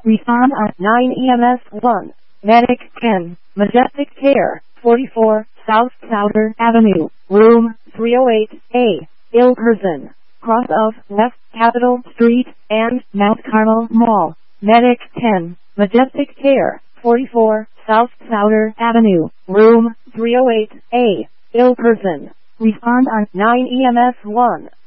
Respond on 9 EMS 1. Medic 10. Majestic Care, 44, South Souter Avenue, Room 308A. Ill person. Cross of West Capitol Street and Mount Carmel Mall. Medic 10. Majestic Care, 44, South Souter Avenue, Room 308A. Ill person. Respond on 9 EMS 1.